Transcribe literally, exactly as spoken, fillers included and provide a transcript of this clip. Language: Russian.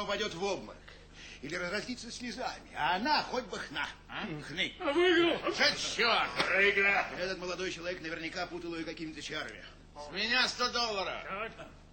упадет в обморок. Или разразится слезами. А она хоть бы хна. А? Хны. А выиграл. Что черт? Проиграл. Этот молодой человек наверняка путал ее какими-то чарами. С меня сто долларов. Так.